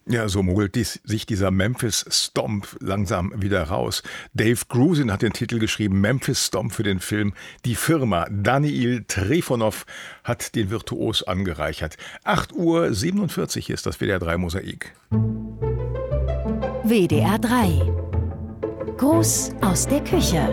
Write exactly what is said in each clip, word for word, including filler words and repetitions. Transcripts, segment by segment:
Ja, so mogelt dies, sich dieser Memphis Stomp langsam wieder raus. Dave Grusin hat den Titel geschrieben, Memphis Stomp für den Film. Die Firma Daniil Trifonov hat den Virtuos angereichert. acht Uhr siebenundvierzig ist das W D R drei Mosaik. W D R drei. Gruß aus der Küche.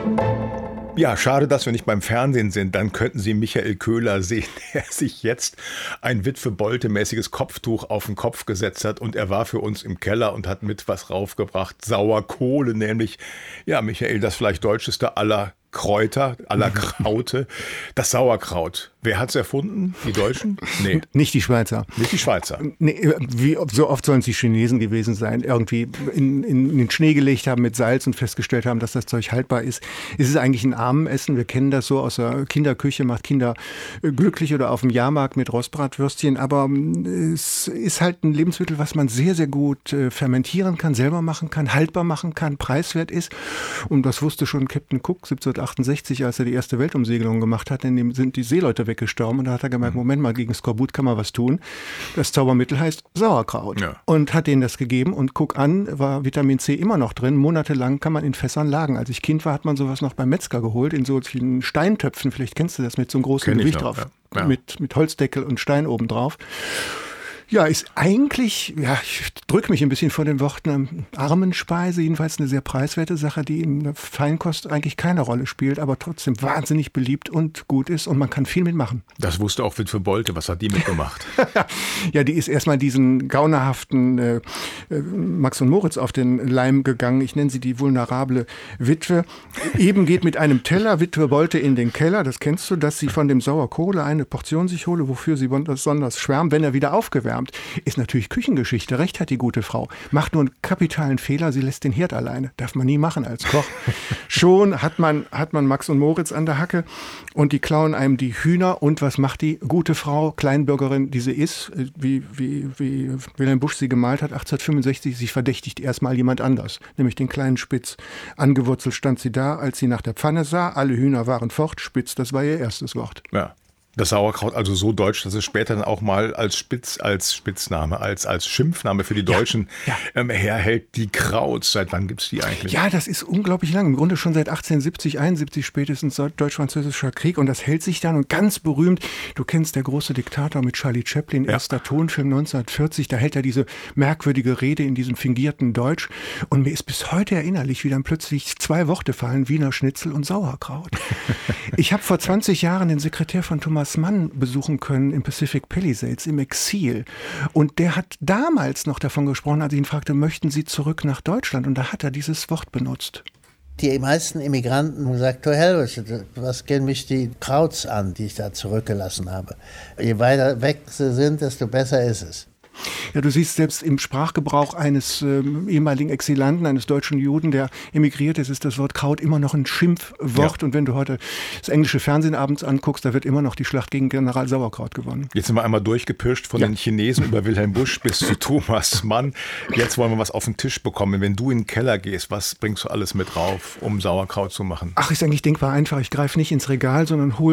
Ja, schade, dass wir nicht beim Fernsehen sind. Dann könnten Sie Michael Köhler sehen, der sich jetzt ein Witwe-Bolte-mäßiges Kopftuch auf den Kopf gesetzt hat. Und er war für uns im Keller und hat mit was raufgebracht. Sauerkohle nämlich. Ja, Michael, das vielleicht deutscheste aller Kräuter, aller Kraute. Das Sauerkraut. Wer hat's erfunden? Die Deutschen? Nee. Nicht die Schweizer. Nicht die Schweizer. Nee, wie so oft sollen es die Chinesen gewesen sein, irgendwie in, in, in den Schnee gelegt haben mit Salz und festgestellt haben, dass das Zeug haltbar ist. Es ist eigentlich ein Armenessen. Wir kennen das so aus der Kinderküche, macht Kinder glücklich oder auf dem Jahrmarkt mit Rostbratwürstchen. Aber es ist halt ein Lebensmittel, was man sehr, sehr gut fermentieren kann, selber machen kann, haltbar machen kann, preiswert ist. Und das wusste schon Captain Cook siebzehnhundertachtundsechzig, als er die erste Weltumsegelung gemacht hat. In dem sind die Seeleute weggestorben und da hat er gemerkt, Moment mal, gegen Skorbut kann man was tun. Das Zaubermittel heißt Sauerkraut. Ja. Und hat denen das gegeben und guck an, war Vitamin C immer noch drin. Monatelang kann man in Fässern lagern. Als ich Kind war, hat man sowas noch beim Metzger geholt, in solchen Steintöpfen. Vielleicht kennst du das, mit so einem großen Kenn Gewicht noch, drauf. Ja. Ja. Mit, mit Holzdeckel und Stein oben drauf. Ja, ist eigentlich, ja, ich drücke mich ein bisschen vor den Worten, eine Armenspeise, jedenfalls eine sehr preiswerte Sache, die in der Feinkost eigentlich keine Rolle spielt, aber trotzdem wahnsinnig beliebt und gut ist und man kann viel mitmachen. Das wusste auch Witwe Bolte, was hat die mitgemacht? Ja, die ist erstmal diesen gaunerhaften äh, Max und Moritz auf den Leim gegangen. Ich nenne sie die vulnerable Witwe. Eben geht mit einem Teller Witwe Bolte in den Keller, das kennst du, dass sie von dem Sauerkohle eine Portion sich hole, wofür sie besonders schwärmt, wenn er wieder aufgewärmt. Ist natürlich Küchengeschichte. Recht hat die gute Frau. Macht nur einen kapitalen Fehler, sie lässt den Herd alleine. Darf man nie machen als Koch. Schon hat man, hat man Max und Moritz an der Hacke und die klauen einem die Hühner. Und was macht die gute Frau, Kleinbürgerin, die sie ist, wie, wie, wie Wilhelm Busch sie gemalt hat, achtzehnhundertfünfundsechzig, sie verdächtigt erstmal jemand anders, nämlich den kleinen Spitz. Angewurzelt stand sie da, als sie nach der Pfanne sah. Alle Hühner waren fort, Spitz, das war ihr erstes Wort. Ja. Das Sauerkraut also so deutsch, dass es später dann auch mal als Spitz, als Spitzname, als, als Schimpfname für die Deutschen ja, ja. Ähm, herhält. Die Kraut, seit wann gibt's die eigentlich? Ja, das ist unglaublich lang. Im Grunde schon seit achtzehnhundertsiebzig, einundsiebzig spätestens Deutsch-Französischer Krieg. Und das hält sich dann und ganz berühmt. Du kennst Der große Diktator mit Charlie Chaplin, ja. erster Tonfilm neunzehnhundertvierzig. Da hält er diese merkwürdige Rede in diesem fingierten Deutsch. Und mir ist bis heute erinnerlich, wie dann plötzlich zwei Worte fallen, Wiener Schnitzel und Sauerkraut. Ich habe vor zwanzig Jahren den Sekretär von Thomas Mann besuchen können im Pacific Palisades, im Exil. Und der hat damals noch davon gesprochen, als ich ihn fragte, möchten Sie zurück nach Deutschland? Und da hat er dieses Wort benutzt. Die meisten Immigranten haben gesagt, to hell with it, was gehen mich die Krauts an, die ich da zurückgelassen habe. Je weiter weg sie sind, desto besser ist es. Ja, du siehst selbst im Sprachgebrauch eines ähm, ehemaligen Exilanten, eines deutschen Juden, der emigriert ist, ist das Wort Kraut immer noch ein Schimpfwort. Ja. Und wenn du heute das englische Fernsehen abends anguckst, da wird immer noch die Schlacht gegen General Sauerkraut gewonnen. Jetzt sind wir einmal durchgepirscht von ja. den Chinesen über Wilhelm Busch bis zu Thomas Mann. Jetzt wollen wir was auf den Tisch bekommen. Wenn du in den Keller gehst, was bringst du alles mit drauf, um Sauerkraut zu machen? Ach, ist eigentlich denkbar einfach. Ich greife nicht ins Regal, sondern hole